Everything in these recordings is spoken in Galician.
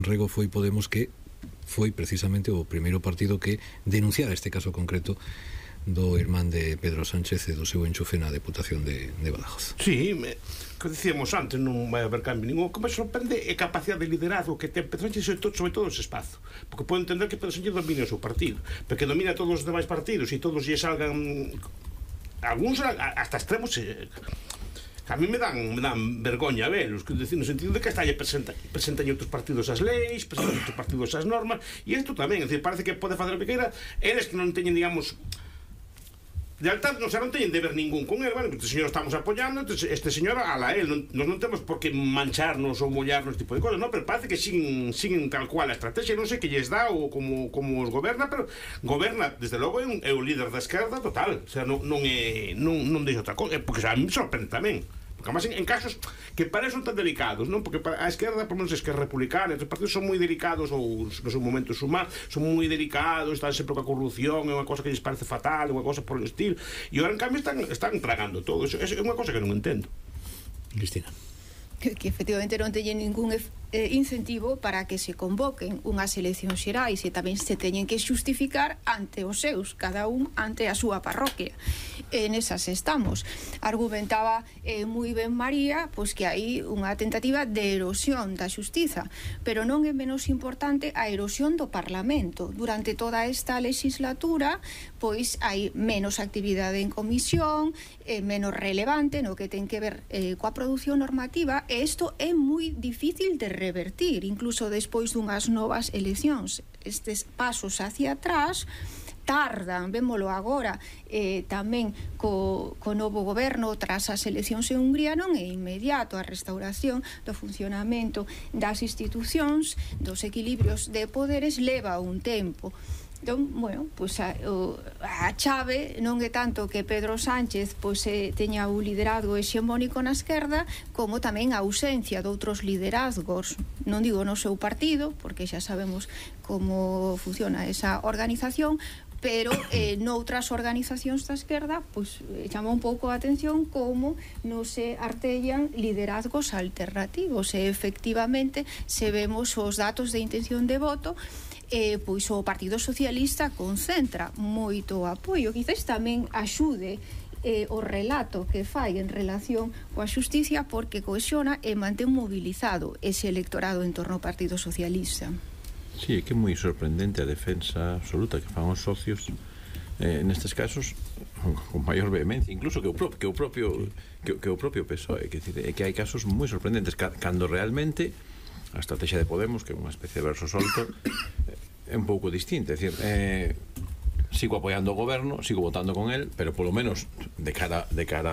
Rego foi Podemos, que foi precisamente o primeiro partido que denunciara este caso concreto do irmán de Pedro Sánchez e do seu enchufe na Deputación de Badajoz. Sí, que dicíamos antes, non vai haber cambio ningún. O que me sorprende é a capacidade de liderazgo que ten Pedro Sánchez sobre todo ese espazo, porque pode entender que Pedro Sánchez domina o seu partido, porque domina todos os demais partidos e todos lle salgan algúns hasta extremos. A mí me dan vergoña velos, que decir, no sentido de que hasta lle presentan outros partidos as leis, presentan outros partidos as normas, e isto tamén, é dicir, parece que pode facer o que queira, eles que non teñen, digamos, lealtad, non teñen deber ningún con el. Bueno, este señor estamos apoyando, este señor ala él, non temos por que mancharnos ou mollarnos este tipo de cosas, non, pero parece que siguen tal cual a estrategia, non sei que lles dá ou como os goberna, pero goberna, desde logo, é o líder da esquerda total, o sea, non deixa outra cosa, porque a mí me sorprende tamén. Porque además en casos que para eso son tan delicados, non? Porque para a esquerda, por menos a esquerda republicana, os partidos son moi delicados, ou no seu momento sumar, son moi delicados, están sempre coa corrupción, é unha cosa que lles parece fatal, é unha cosa por el estilo, e agora en cambio están tragando todo eso. É unha cosa que non entendo. Cristina. Que efectivamente non teñen ningún incentivo para que se convoquen unhas eleccións xerais e tamén se teñen que xustificar ante os seus, cada un ante a súa parroquia. En esas estamos. Argumentaba moi ben María, pois que hai unha tentativa de erosión da xustiza, pero non é menos importante a erosión do Parlamento. Durante toda esta legislatura, pois hai menos actividade en comisión, menos relevante no que ten que ver coa produción normativa, e isto é moi difícil de revertir, incluso despois dunhas novas eleccións. Estes pasos hacia atrás tardan, vémolo agora tamén co novo goberno tras as eleccións en Hungría, non é inmediato. A restauración do funcionamento das institucións, dos equilibrios de poderes leva un tempo. Entón, bueno, pois a chave non é tanto que Pedro Sánchez pois teña o liderazgo hexemónico na esquerda, como tamén a ausencia de outros liderazgos, non digo no seu partido, porque xa sabemos como funciona esa organización, pero noutras organizacións da esquerda pois chama un pouco a atención como non se artellan liderazgos alternativos, e efectivamente se vemos os datos de intención de voto, pois o Partido Socialista concentra moito apoio. Quizás tamén axude o relato que fai en relación coa xusticia, porque cohesiona e mantén mobilizado ese electorado en torno ao Partido Socialista. Sí, é que é moi sorprendente a defensa absoluta que fan os socios nestes casos con maior vehemencia, incluso que o propio PSOE, é que hai casos moi sorprendentes cando realmente a estrategia de Podemos, que é unha especie de verso solto, é un pouco distinta. É dicir, sigo apoiando o goberno, sigo votando con el, pero polo menos de cara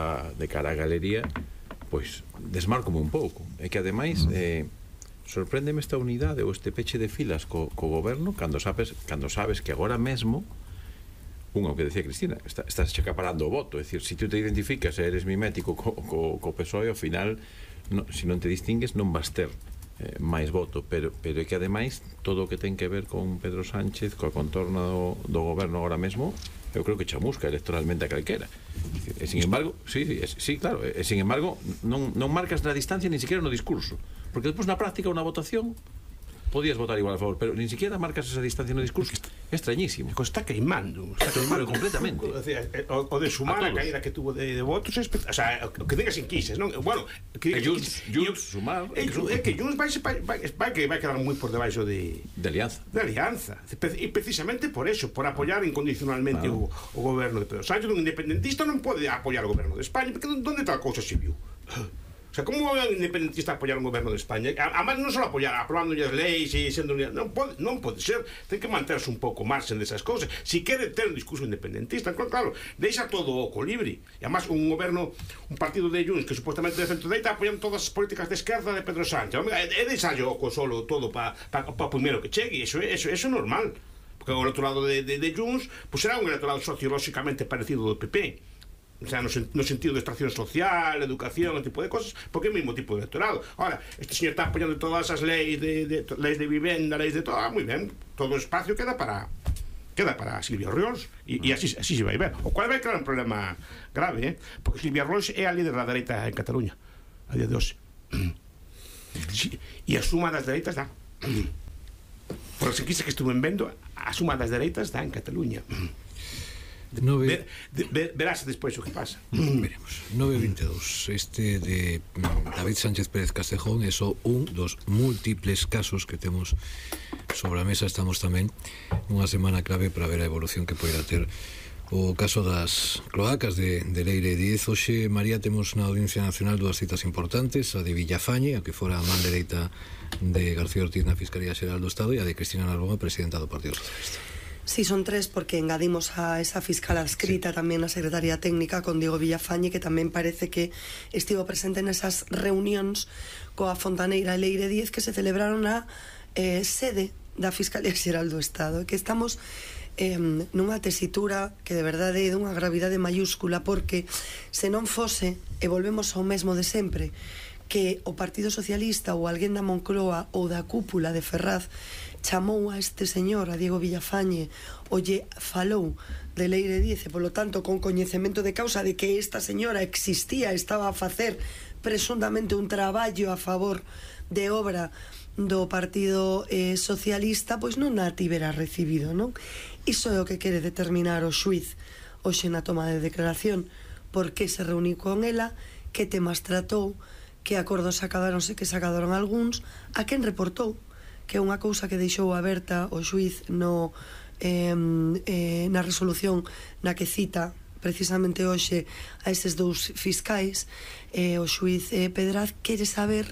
a galería, pois desmárcome un pouco. É que ademais sorpréndeme esta unidade ou este peche de filas co goberno cando sabes que agora mesmo o que decía Cristina, estás acaparando o voto. É dicir, se tu te identificas e eres mimético co PSOE, ao final se non te distingues non vas ter máis voto, pero é que ademais todo o que ten que ver con Pedro Sánchez, coa contorna do goberno agora mesmo, eu creo que chamusca electoralmente a calquera. E sin embargo, sí, claro, e sin embargo non marcas na distancia ni siquiera no discurso, porque despois na práctica ou na votación podías votar igual a favor, pero ni siquiera marcas esa distancia no discurso. É extrañísimo. Está queimando completamente. O de Sumar, a caída que tuvo de votos, o sea, o que digas inquises, non? Bueno, Junts, Sumar, é que Junts vai quedar moi por debaixo de alianza. E precisamente por eso, por apoiar incondicionalmente o goberno de Pedro Sánchez. Un independentista non pode apoiar o goberno de España, porque onde tal cousa se viu? O sea, como vai un independentista apoiar un goberno de España? Además, non só apoiar, aprobando as leis e sendo non pode ser, ten que manterse un pouco marxen desas cousas. Si quere ter un discurso independentista, claro, deixa todo o oco libre. E además, un goberno, un partido de Junts que supuestamente de centro-dereita apoiando todas as políticas de esquerda de Pedro Sánchez. É deixarlle o oco solo todo para o primeiro que chegue. Eso é normal. Porque o electorado de Junts pues será un electorado sociolóxicamente parecido do PP. O sea, no sentido de extracción social, educación, ese tipo de cosas, porque é o mesmo tipo de electorado. Ahora, este señor está apoyando todas as leis leis de vivenda, leis de todo, moi ben, todo o espacio queda para Silvia Oriols, e así se vai ver, o cual vai crear un problema grave, porque Silvia Oriols é a líder da dereita en Cataluña a día de hoxe, e a suma das dereitas dá. Por as enquisas que estuven vendo, a suma das dereitas está en Cataluña. Verás despois o que pasa. Veremos. 9.22. Este de David Sánchez Pérez Castejón é só un dos múltiples casos que temos sobre a mesa. Estamos tamén nunha semana clave para ver a evolución que poderá ter o caso das cloacas de Leire Díez. Hoxe, María, temos na Audiencia Nacional dúas citas importantes, a de Villafañe, a que fora a man dereita de García Ortiz na Fiscalía Xeral do Estado, e a de Cristina Narbona, presidenta do Partido Socialista. Sí, son tres, porque engadimos a esa fiscal adscrita tamén a Secretaría Técnica con Diego Villafañe, que tamén parece que estivo presente nesas reunións coa fontaneira Leire Díez que se celebraron na sede da Fiscalía Xeral do Estado, que estamos nunha tesitura que de verdade é dunha gravidade mayúscula, porque se non fose, e volvemos ao mesmo de sempre, que o Partido Socialista ou alguén da Moncloa ou da cúpula de Ferraz chamou a este señor, a Diego Villafañe, o lle falou de Leire Díez, e polo tanto con coñecemento de causa de que esta señora existía, estaba a facer presuntamente un traballo a favor de obra do Partido Socialista, pois non a tivera recibido, non? Iso é o que quere determinar o xuiz hoxe na toma de declaración, por que se reuniu con ela, que temas tratou, que acordos acadáronse, que se acabaron algúns, a quen reportou, que é unha cousa que deixou aberta o xuiz na resolución na que cita precisamente hoxe a estes dous fiscais. O xuiz Pedraz quere saber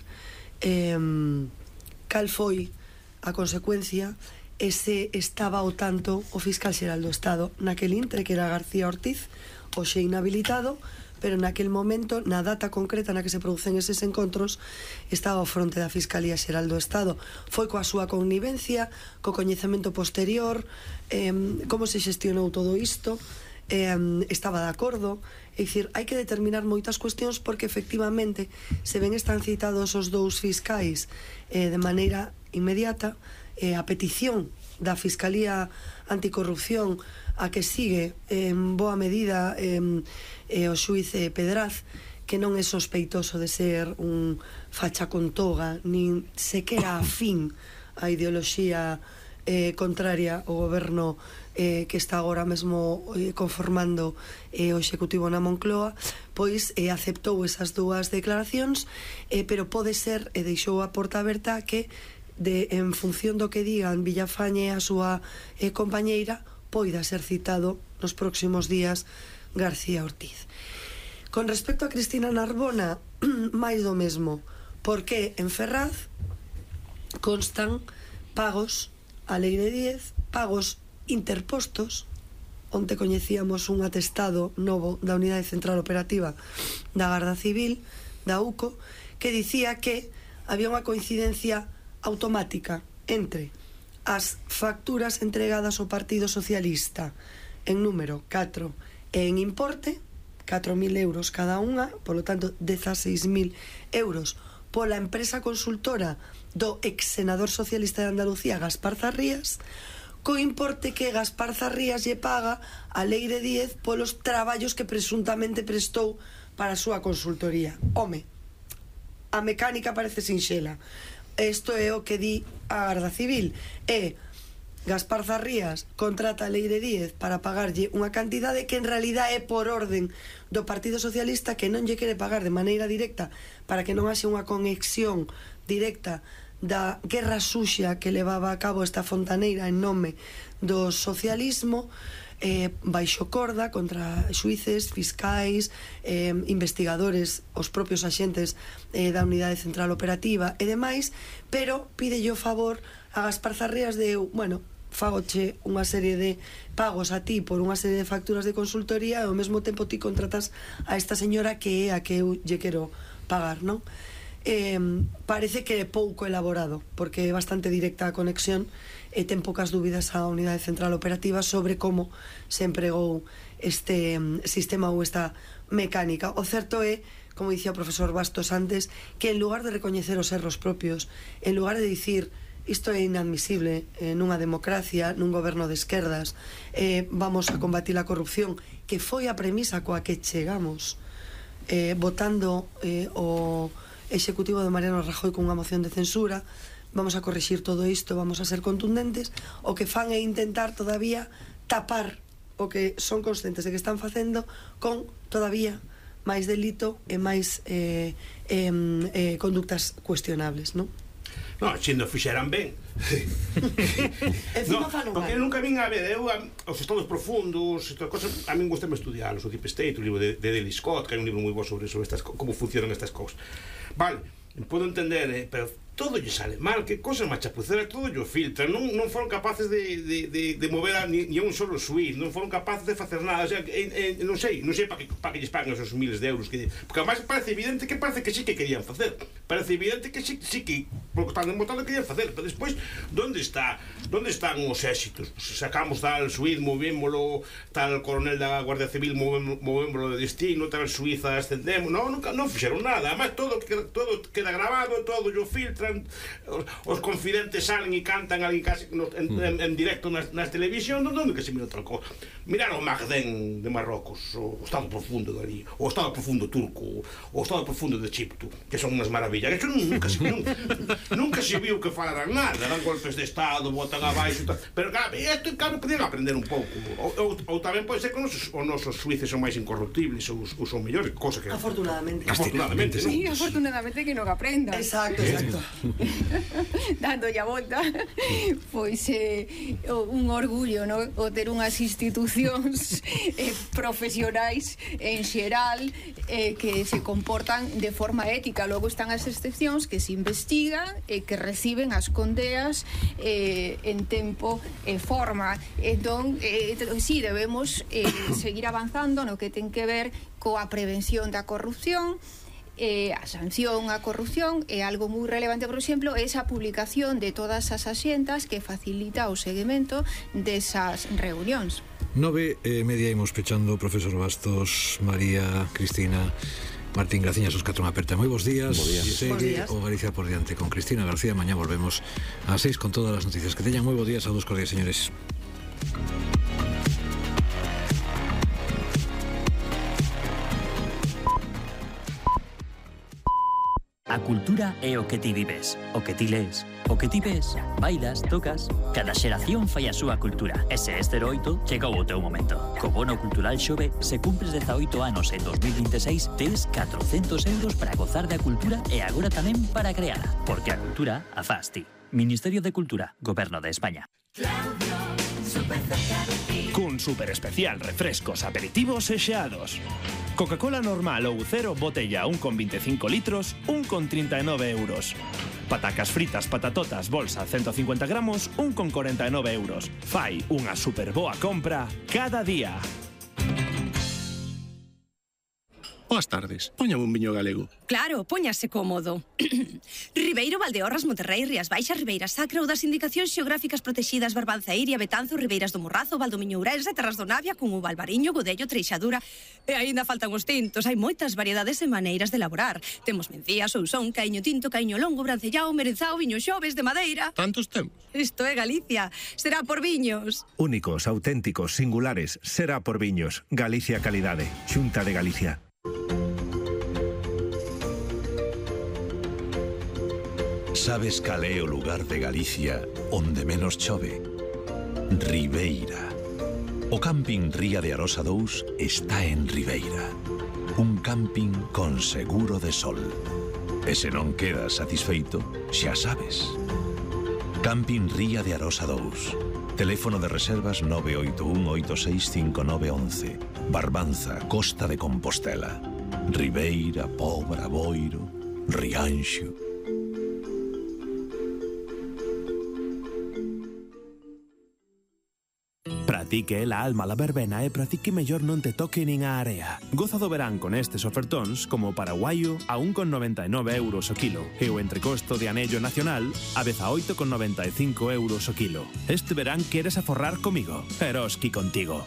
cal foi a consecuencia e se estaba ao tanto o fiscal xeral do Estado naquel intre, que era García Ortiz, hoxe inhabilitado, pero naquel momento, na data concreta na que se producen eses encontros, estaba ao fronte da Fiscalía Xeral do Estado. Foi coa súa connivencia, co coñecemento posterior, como se xestionou todo isto, estaba de acordo. É dicir, hai que determinar moitas cuestións, porque efectivamente, se ben están citados os dous fiscais de maneira inmediata, a petición da Fiscalía Anticorrupción a que sigue en boa medida o xuiz Pedraz, que non é sospeitoso de ser un facha con toga, nin sequera afín a ideoloxía contraria ao goberno que está agora mesmo conformando o Executivo na Moncloa, pois aceptou esas dúas declaracións, pero pode ser, e deixou a porta aberta, que en función do que digan Villafañe e a súa compañeira, poida ser citado nos próximos días García Ortiz. Con respecto a Cristina Narbona, máis do mesmo, porque en Ferraz constan pagos a Leire Díez, pagos interpostos, onde coñecíamos un atestado novo da Unidade Central Operativa da Garda Civil, da UCO, que dicía que había unha coincidencia automática entre as facturas entregadas ao Partido Socialista en número 4 e en importe, 4.000 euros cada unha, polo tanto 16.000 euros pola empresa consultora do ex-senador socialista de Andalucía, Gaspar Zarrías, co importe que Gaspar Zarrías lle paga a Leire Díez polos traballos que presuntamente prestou para a súa consultoría. Home, a mecánica parece sinxela. Isto é o que di a Garda Civil. Gaspar Zarrías contrata a Leire Díez para pagarlle unha cantidade que en realidad é por orden do Partido Socialista, que non lle quere pagar de maneira directa para que non haxe unha conexión directa da guerra suxa que levaba a cabo esta fontaneira en nome do socialismo, baixo corda contra xuíces, fiscais, investigadores, os propios axentes da Unidade Central Operativa e demais, pero pídelle o favor a Gaspar Zarrías de, bueno, fagoche unha serie de pagos a ti por unha serie de facturas de consultoría e ao mesmo tempo ti contratas a esta señora que é a que eu lle quero pagar, non? Parece que é pouco elaborado, porque é bastante directa a conexión e ten poucas dúbidas a Unidade Central Operativa sobre como se empregou este sistema ou esta mecánica. O certo é, como dicía o profesor Bastos antes, que en lugar de recoñecer os erros propios, en lugar de dicir isto é inadmisible nunha democracia, nun goberno de esquerdas, vamos a combatir a corrupción, que foi a premisa coa que chegamos votando o Executivo de Mariano Rajoy con unha moción de censura, vamos a corrixir todo isto, vamos a ser contundentes, o que fan é intentar todavía tapar o que son conscientes de que están facendo con todavía máis delito e máis conductas cuestionables, non? Non, xendo fixeran ben. Encima fan porque eu nunca vin a ver, os estados profundos, estas cosas, a mí gusta estudiar o Deep State, o libro de Dale Scott, que hai un libro moi bo sobre estas, como funcionan estas cousas. Vale, podo entender, pero todo lle sale mal, que cosas máis chapuceras, todo lle filtra, non foron capaces de mover ni un solo suite, non foron capaces de facer nada, o sea, non sei para que lles paguen esos miles de euros, porque además parece evidente que sí que querían facer, parece evidente que sí que, porque están demostrando que querían facer, pero despois, onde están os éxitos? Pues sacamos tal suite, movémolo, tal coronel da Guardia Civil, movémolo de destino, tal Suiza ascendemos, non fixeron nada, además todo queda grabado, todo yo filtra, os confidentes salen e cantan ali casi en directo nas televisións, onde que se mira outra cosa. Mirar o Magdén de Marrocos, o Estado Profundo de ali, o Estado Profundo turco, o Estado Profundo de Egipto, que son unhas maravillas. Eso nunca se viu que falaran nada, dan golpes de Estado, botan abaixo, pero claro, isto podían aprender un pouco, ou tamén pode ser que os nosos suíces son máis incorruptibles ou son mellores, cosa que afortunadamente, sí, afortunadamente que non aprendan. Exacto. Dándolle a volta, pois un orgullo, no? O ter unhas institucións profesionais en xeral que se comportan de forma ética. Logo están as excepcións que se investigan e que reciben as condeas en tempo e forma. Entón, sí, debemos seguir avanzando no que ten que ver coa prevención da corrupción. A sanción á corrupción é algo moi relevante, por exemplo, esa publicación de todas as axendas que facilita o seguimento desas reunións. 9:30 imos pechando, profesor Bastos, María, Cristina, Martín, graciñas os catro en aperta. Moi bons días. Segue o Galicia por diante con Cristina García. Mañá volvemos ás 6 con todas as noticias. Que teñan moi bons días a dos cordiais, señores. A cultura é o que ti vives, o que ti lees, o que ti ves, bailas, tocas. Cada xeración fai a súa cultura. E se este 08, chegou o teu momento. Co bono cultural Xove, se cumpres 18 anos en 2026, tens 400 euros para gozar da cultura e agora tamén para creala. Porque a cultura a faz ti. Ministerio de Cultura, Goberno de España. Cun super especial refrescos, aperitivos e xeados. Coca-Cola normal ou cero, botella 1,25 litros, 1,39 euros. Patacas fritas, patatotas, bolsa 150 gramos, 1,49 euros. Fai unha super boa compra cada día. Boas tardes, póñame un viño galego. Claro, póñase cómodo. Ribeiro, Valdeorras, Monterrei, Rías Baixas, Ribeira Sacra ou das indicacións xeográficas protexidas Barbanza, Iria, Betanzo, Ribeiras do Morrazo, Valdomiño, Ourense, Terras do Navia, Cungo, Valbariño, Godello, Treixadura. E aínda faltan os tintos, hai moitas variedades e maneiras de elaborar. Temos mencía, sousón, caíño tinto, caíño longo, brancellao, merenzao, viño xoves de madeira. Tantos temos? Isto é Galicia, será por viños. Únicos, auténticos, singulares, será por viños. Galicia Calidade, Xunta de Galicia. Sabes cal é o lugar de Galicia onde menos chove? Ribeira. O camping Ría de Arosa 2 está en Ribeira. Un camping con seguro de sol. E se non quedas satisfeito, xa sabes. Camping Ría de Arosa 2. Teléfono de reservas 981-865911. Barbanza, Costa de Compostela. Ribeira, Pobra, Boiro, Rianxo. Pratique la alma la verbena e pratique mellor non te toque nin a area. Goza do verán con estes ofertóns como paraguayo a 1,99 euros o kilo e o entrecosto de anello nacional a 18,95 euros o kilo. Este verán queres aforrar comigo, Eroski contigo.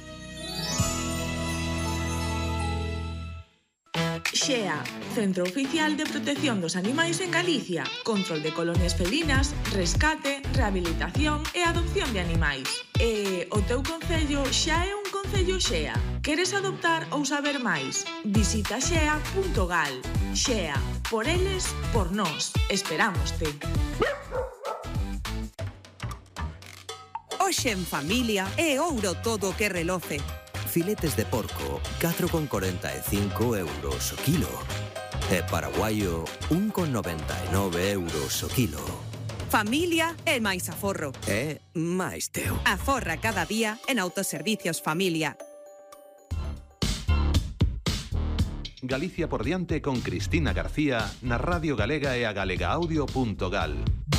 XEA, Centro Oficial de Protección dos Animais en Galicia. Control de colonias felinas, rescate, rehabilitación e adopción de animais. E o teu concello xa é un concello XEA. Queres adoptar ou saber máis? Visita xea.gal. XEA, por eles, por nós. Esperámoste. Hoxe en familia é ouro todo o que reloce. Filetes de porco, 4,45 euros o kilo. E paraguayo, 1,99 euros o kilo. Familia é máis aforro. É máis teu. Aforra cada día en Autoservicios Familia. Galicia por diante con Cristina García na Radio Galega e a galegaaudio.gal.